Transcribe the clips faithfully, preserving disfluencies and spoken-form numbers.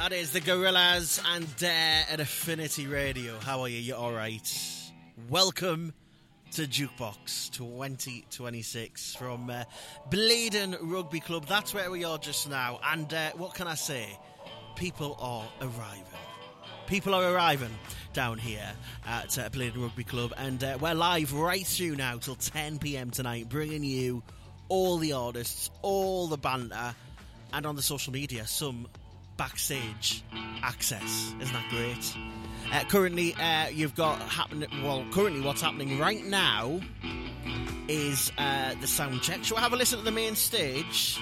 That is the Gorillas and Dare at Affinity Radio. How are you? You alright? Welcome to Jukebox twenty twenty-six from uh, Blaydon Rugby Club. That's where we are just now. And uh, what can I say? People are arriving. People are arriving down here at uh, Blaydon Rugby Club. And uh, we're live right through now till ten p.m. tonight, bringing you all the artists, all the banter, and on the social media, some backstage access. Isn't that great? Uh, currently, uh, you've got happening. Well, currently, what's happening right now is uh, the sound check. Shall we have a listen to the main stage?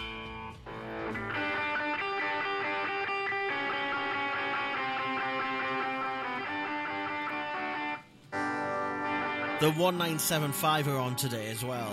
The one nine seven five are on today as well.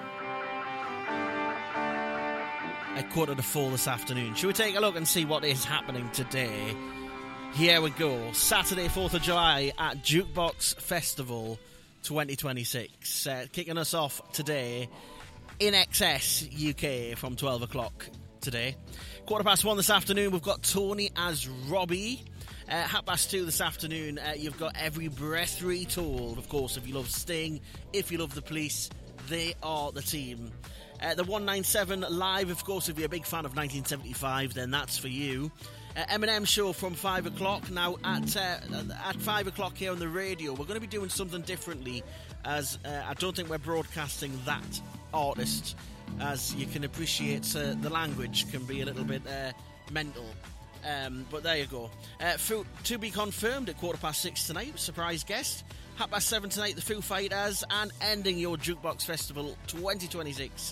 At quarter to four this afternoon. Shall we take a look and see what is happening today? Here we go. Saturday, fourth of July at Jukebox Festival twenty twenty-six. Uh, kicking us off today, In Excess U K from twelve o'clock today. Quarter past one this afternoon, we've got Tony as Robbie. Uh, half past two this afternoon, uh, you've got Every Breath Retold. Of course, if you love Sting, if you love The Police, they are the team. Uh, the one nine seven live, of course, if you're a big fan of nineteen seventy-five, then that's for you. Uh, Eminem show from five o'clock. Now, at uh, at five o'clock here on the radio, we're going to be doing something differently, as uh, I don't think we're broadcasting that artist. As you can appreciate, uh, the language can be a little bit uh, mental. Um, but there you go. Uh, Foo, to be confirmed at quarter past six tonight, surprise guest. Half past seven tonight, the Foo Fighters, and ending your Jukebox Festival twenty twenty-six,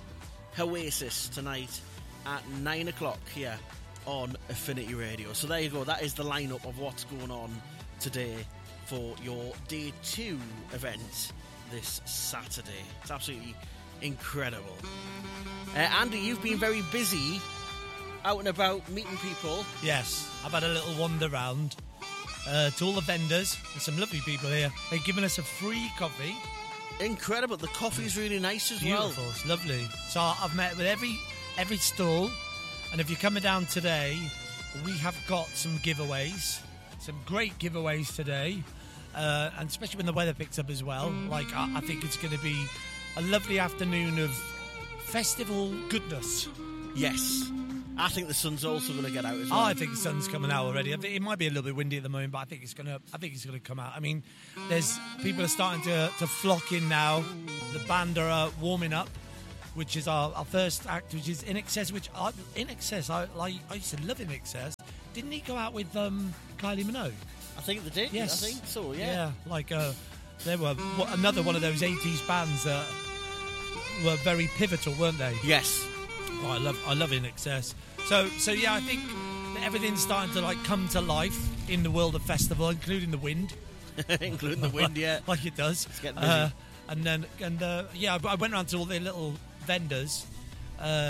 Oasis tonight at nine o'clock here on Affinity Radio. So there you go. That is the lineup of what's going on today for your day two event this Saturday. It's absolutely incredible. Uh, Andy, you've been very busy out and about meeting people. Yes, I've had a little wander round uh, to all the vendors. There's some lovely people here. They've given us a free coffee. Incredible. The coffee's really nice as Beautiful. well. Beautiful. It's lovely. So I've met with every every stall. And if you're coming down today, we have got some giveaways. Some great giveaways today. Uh, and especially when the weather picks up as well. Like, I, I think it's going to be a lovely afternoon of festival goodness. Yes. I think the sun's also going to get out as well. Oh, I think the sun's coming out already. I think it might be a little bit windy at the moment, but I think it's going to. I think it's going to come out. I mean, there's people are starting to, to flock in now. The band are uh, warming up, which is our, our first act, which is In Excess. Which I, In Excess, I like. I used to love In Excess. Didn't he go out with um, Kylie Minogue? I think they did. Yes, I think so. Yeah. Yeah, like uh, they were what, another one of those eighties bands that were very pivotal, weren't they? Yes. Oh, I love. I love In Excess. So, so yeah, I think that everything's starting to like come to life in the world of festival, including the wind, including the wind, yeah, like it does. It's getting busy. Uh, and then, and uh, yeah, I went around to all the little vendors. Uh,